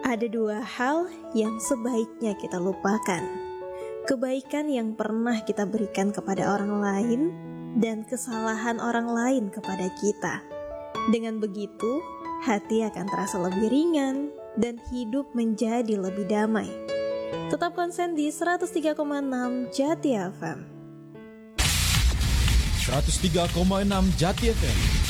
Ada dua hal yang sebaiknya kita lupakan. Kebaikan yang pernah kita berikan kepada orang lain dan kesalahan orang lain kepada kita. Dengan begitu, hati akan terasa lebih ringan dan hidup menjadi lebih damai. Tetap konsen di 103,6 Jati FM. 103,6 Jati FM.